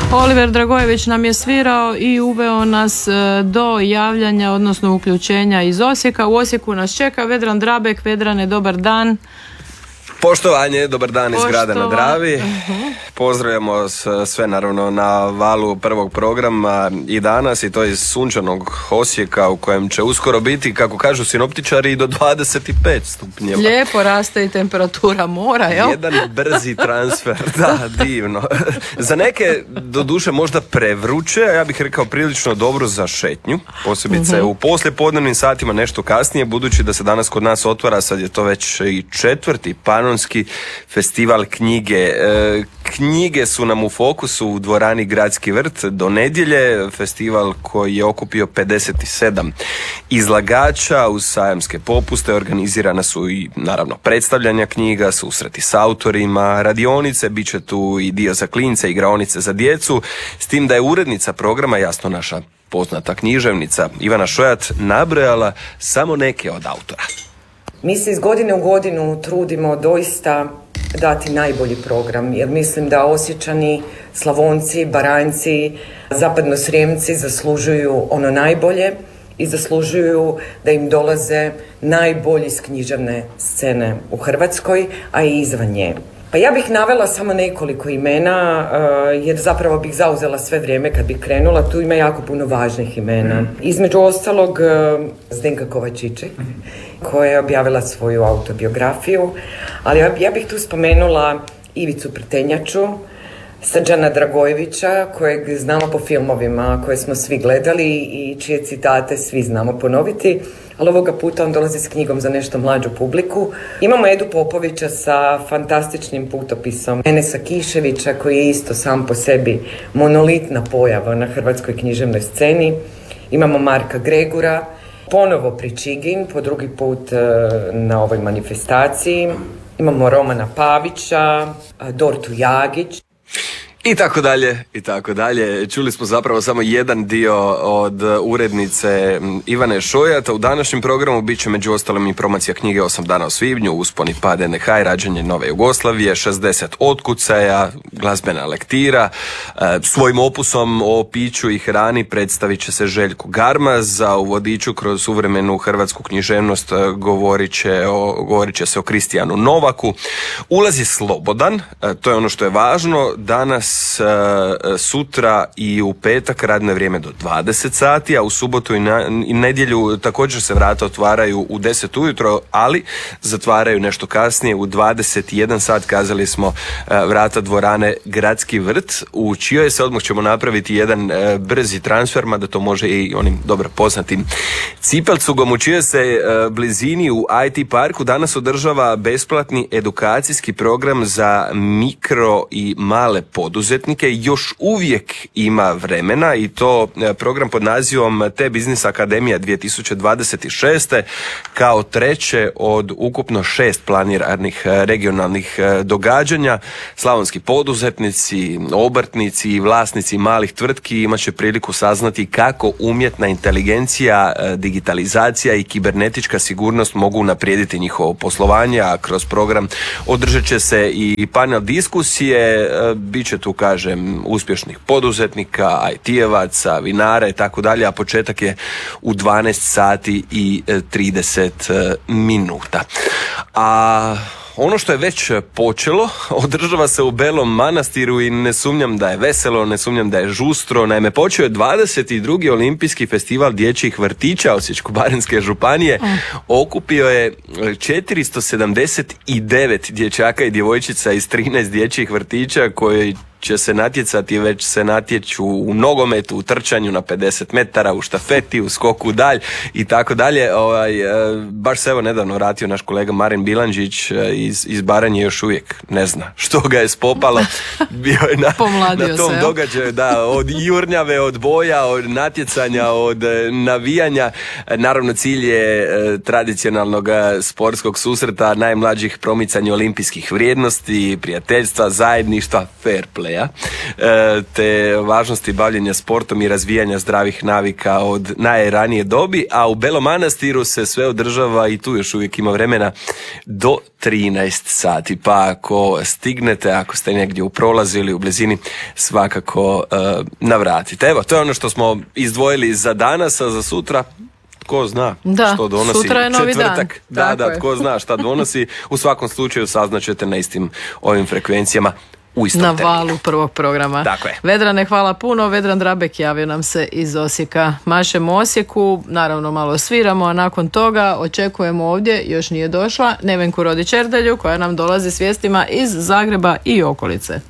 Oliver Dragojević nam je svirao i uveo nas do javljanja, odnosno uključenja iz Osijeka. U Osijeku nas čeka Vedran Drabek. Vedrane, dobar dan. Poštovanje, dobar dan iz grada na Dravi. Pozdravljamo sve naravno na valu prvog programa i danas, i to iz sunčanog Osijeka u kojem će uskoro biti, kako kažu sinoptičari, do 25 stupnjeva. Lijepo raste i temperatura mora, jel? Jedan brzi transfer, da, divno. Za neke, doduše, možda prevruće, a ja bih rekao prilično dobro za šetnju, posebice u poslijepodnevnim satima, nešto kasnije, budući da se danas kod nas otvara, sad je to već i 4. Panonski festival knjige. Knjige su nam u fokusu u dvorani Gradski vrt do nedjelje, festival koji je okupio 57 izlagača uz sajamske popuste. Organizirana su i naravno predstavljanja knjiga, susreti s autorima, radionice, bit će tu i dio za klince, igraonice za djecu, s tim da je urednica programa, jasno naša poznata književnica Ivana Šojat, nabrojala samo neke od autora. Mi se iz godine u godinu trudimo doista dati najbolji program, jer mislim da Osječani, Slavonci, Baranjci, Zapadnosrijemci zaslužuju ono najbolje i zaslužuju da im dolaze najbolji s književne scene u Hrvatskoj, a i izvan nje. Pa ja bih navela samo nekoliko imena, jer zapravo bih zauzela sve vrijeme kad bih krenula. Tu ima jako puno važnih imena. Između ostalog, Zdenka Kovačići, koja je objavila svoju autobiografiju, ali ja bih tu spomenula Ivicu Prtenjaču, Srđana Dragojevića, kojeg znamo po filmovima koje smo svi gledali i čije citate svi znamo ponoviti, ali ovoga puta on dolazi s knjigom za nešto mlađu publiku. Imamo Edu Popovića sa fantastičnim putopisom, Enesa Kiševića, koji je isto sam po sebi monolitna pojava na hrvatskoj književnoj sceni. Imamo Marka Gregura, ponovo Pričigin, po drugi put na ovoj manifestaciji. Imamo Romana Pavića, Dortu Jagić. I tako dalje, i tako dalje. Čuli smo zapravo samo jedan dio od urednice Ivane Šojata. U današnjem programu bit će među ostalim i promocija knjige 8 dana u svibnju, Uspon i pad NDH i rađenje nove Jugoslavije, 60 otkucaja, glazbena lektira. Svojim opusom o piću i hrani predstavit će se Željko Garmaz, a u vodiču kroz suvremenu hrvatsku književnost govorit će se o Kristijanu Novaku. Ulaz je slobodan, to je ono što je važno. Danas, sutra i u petak radno vrijeme do 20 sati, a u subotu i nedjelju također se vrata otvaraju u 10 ujutro, ali zatvaraju nešto kasnije u 21 sat. Kazali smo vrata dvorane Gradski vrt, u čijoj se odmah ćemo napraviti jedan brzi transfer, mada to može i onim dobro poznatim Cipelcugom, u čijoj se blizini u IT parku danas održava besplatni edukacijski program za mikro i male poduzetnike. Još uvijek ima vremena, i to program pod nazivom T-Biznis Akademija 2026. kao treće od ukupno 6 planiranih regionalnih događanja. Slavonski poduzetnici, obrtnici i vlasnici malih tvrtki imat će priliku saznati kako umjetna inteligencija, digitalizacija i kibernetička sigurnost mogu unaprijediti njihovo poslovanje, a kroz program održat će se i panel diskusije, bit će tu, kažem, uspješnih poduzetnika, IT-evaca, vinara i tako dalje, a početak je u 12 sati i 30 minuta. A ono što je već počelo održava se u Belom Manastiru i ne sumnjam da je veselo, ne sumnjam da je žustro. Naime, počeo je 22. olimpijski festival dječjih vrtića Osječko-baranjske županije. Okupio je 479 dječaka i djevojčica iz 13 dječjih vrtića koji će se natjecati, već se natječu u nogometu, u trčanju na 50 metara, u štafeti, u skoku dalj i tako dalje. Baš se evo nedavno vratio naš kolega Marin Bilandžić iz Baranje, još uvijek ne zna što ga je spopalo. Bio je na tom događaju, da, od jurnjave, od boja, od natjecanja, od navijanja. Naravno, cilj je tradicionalnog sportskog susreta najmlađih, promicanje olimpijskih vrijednosti, prijateljstva, zajedništva, fair play. ja, te važnosti bavljenja sportom i razvijanja zdravih navika od najranije dobi, a u Belom Manastiru se sve održava i tu još uvijek ima vremena do 13 sati, pa ako stignete, ako ste negdje u prolazu ili u blizini, svakako navratite. Evo, to je ono što smo izdvojili za danas, a za sutra tko zna što donosi sutra je novi četvrtak. Dan. Da, tko zna šta donosi. U svakom slučaju saznaćete na istim ovim frekvencijama u istom na terminu. valu prvog programa. Tako je. Vedrane, hvala puno. Vedran Drabek javio nam se iz Osijeka. Mašemo Osijeku, naravno malo sviramo, a nakon toga očekujemo ovdje, još nije došla, Nevenku Rodić-Erdelju koja nam dolazi s vijestima iz Zagreba i okolice.